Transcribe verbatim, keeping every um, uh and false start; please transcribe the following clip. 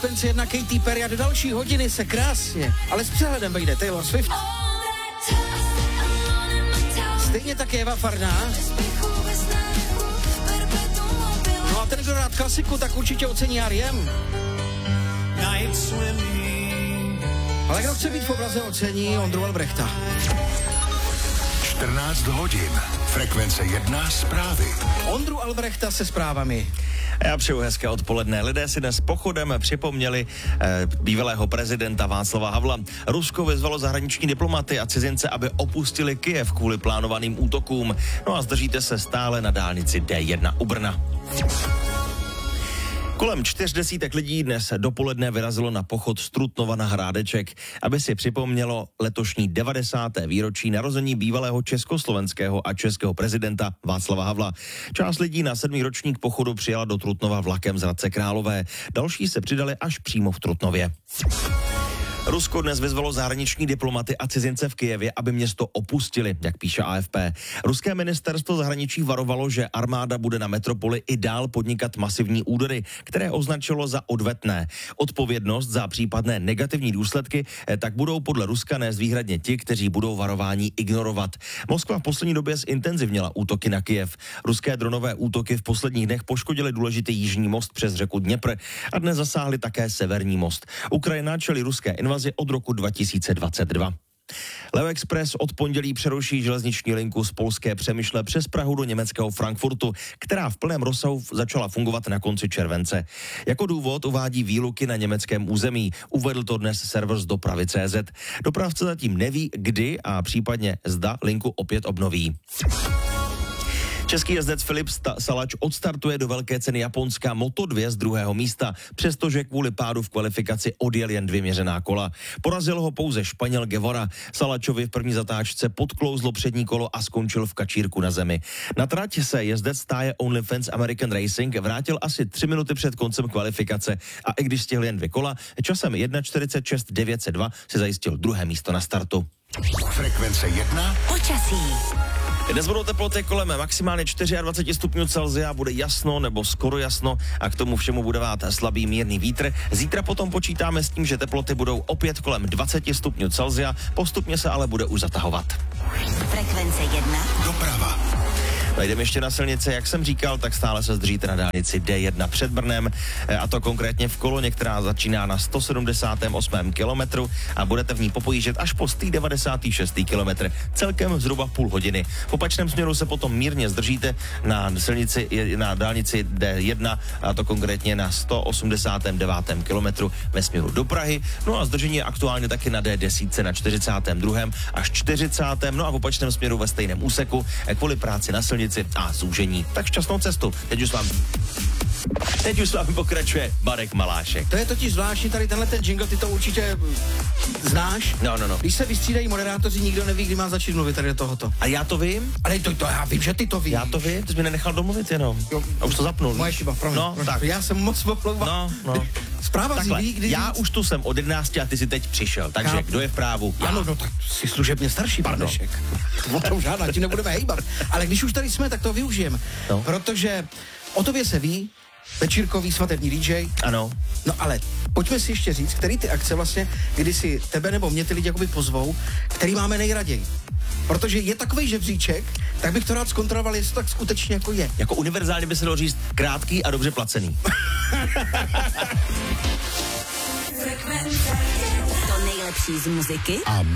Frekvence jedna Katy Perry a do další hodiny se krásně, ale s přehledem vejde Taylor Swift. Stejně tak Eva Farná. No a ten, kdo rád klasiku, tak určitě ocení R E M. Ale kdo chce být v obraze, ocení Ondru Albrechta. čtrnáct hodin. Frekvence jedna zprávy. Ondru Albrechta se zprávami. Já přeju hezké odpoledne. Lidé si dnes pochodem připomněli eh, bývalého prezidenta Václava Havla. Rusko vyzvalo zahraniční diplomaty a cizince, aby opustili Kyjev kvůli plánovaným útokům. No a zdržíte se stále na dálnici D jedna u Brna. Kolem čtyř desítek lidí dnes dopoledne vyrazilo na pochod z Trutnova na Hrádeček, aby si připomnělo letošní devadesáté výročí narození bývalého československého a českého prezidenta Václava Havla. Část lidí na sedmý ročník pochodu přijala do Trutnova vlakem z Hradce Králové. Další se přidali až přímo v Trutnově. Rusko dnes vyzvalo zahraniční diplomaty a cizince v Kyjevě, aby město opustili, jak píše A F P. Ruské ministerstvo zahraničí varovalo, že armáda bude na metropoli i dál podnikat masivní údery, které označilo za odvetné. Odpovědnost za případné negativní důsledky tak budou podle Ruska nést výhradně ti, kteří budou varování ignorovat. Moskva v poslední době zintenzivnila útoky na Kyjev. Ruské dronové útoky v posledních dnech poškodily důležitý jižní most přes řeku Dněpr a dnes zasáhly také severní most. Ukrajina čelí ruské invazi od roku dva tisíce dvacet dva. Leo Express od pondělí přeruší železniční linku z polské Přemyšle přes Prahu do německého Frankfurtu, která v plném rozsahu začala fungovat na konci července. Jako důvod uvádí výluky na německém území. Uvedl to dnes server z dopravy tečka cé zet. Dopravce zatím neví, kdy a případně zda linku opět obnoví. Český jezdec Filip Salač odstartuje do velké ceny Japonska Moto dva z druhého místa, přestože kvůli pádu v kvalifikaci odjel jen dvě měřená kola. Porazil ho pouze Španěl Guevara. Salačovi v první zatáčce podklouzlo přední kolo a skončil v kačírku na zemi. Na trať se jezdec stáje OnlyFans American Racing vrátil asi tři minuty před koncem kvalifikace a i když stihl jen dvě kola, časem jedna čtyřicet šest devět set dva si zajistil druhé místo na startu. Frekvence jedna. Počasí. Dnes budou teploty kolem maximálně dvacet čtyři stupňů Celsia, bude jasno nebo skoro jasno a k tomu všemu bude vát slabý mírný vítr. Zítra potom počítáme s tím, že teploty budou opět kolem dvacet stupňů Celsia, postupně se ale bude už zatahovat. Frekvence jedna. Doprava. No, jdeme ještě na silnice, jak jsem říkal, tak stále se zdržíte na dálnici D jedna před Brnem, a to konkrétně v koloně, která začíná na sto sedmdesátém osmém kilometru a budete v ní popojíždět až po sto devadesátém šestém kilometr, celkem zhruba půl hodiny. V opačném směru se potom mírně zdržíte na silnici, na dálnici D jedna, a to konkrétně na sto osmdesátém devátém kilometru ve směru do Prahy. No a zdržení je aktuálně taky na D deset na čtyřicátém druhém až čtyřicátém No a v opačném směru ve stejném úseku kvůli práci na silnici a zúžení. Tak šťastnou cestu. Teď už vám Teď už s vámi pokračuje Marek Malášek. To je totiž zvláštní, tady tenhle ten jingle, ty to určitě znáš. No, no, no. Když se vystřídají moderátoři, nikdo neví, kdy má začít mluvit tady do tohoto. A já to vím? Ale to, to já vím, že ty to víš. Já to vím, ty jsi mi nenechal domluvit jenom. Jo. A už to zapnul. Moje chyba, promiň. No, promiň. tak. Já jsem moc poplouval. No, no. Zpráva Takhle, ví, kdy já říct. už tu jsem od jedenácti a ty jsi teď přišel, takže Chápu. kdo je v právu? Já. Ano, no tak jsi služebně starší, Pardon. Pardešek. O tom žádná, ti nebudeme hejbat. Ale když už tady jsme, tak to využijeme. No. Protože o tobě se ví, večírkový svatební D J. Ano. No ale pojďme si ještě říct, který ty akce vlastně, kdy si tebe nebo mě ty lidi jakoby pozvou, který máme nejraději. Protože je takovej žebříček, tak bych to rád zkontroloval, jestli to tak skutečně jako je. Jako univerzálně by se dalo říct krátký a dobře placený. To nejlepší z muziky A